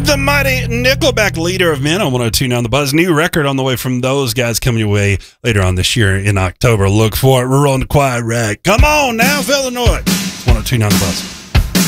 The mighty Nickelback, Leader of Men on 102.9 The Buzz. New record on the way from those guys coming your way later on this year in October. Look for it. We're on the quiet rack. Come on now, Illinois. 102.9 The Buzz.